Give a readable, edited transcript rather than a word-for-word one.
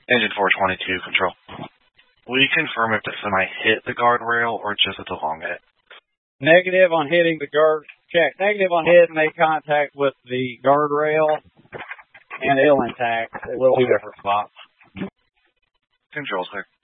Engine 422, control. Will you confirm if the semi hit the guardrail or just at the long hit? Negative on hitting the guard. Check. Negative on hit, made contact with the guardrail and ill intact. It will be different spots. Control, sir.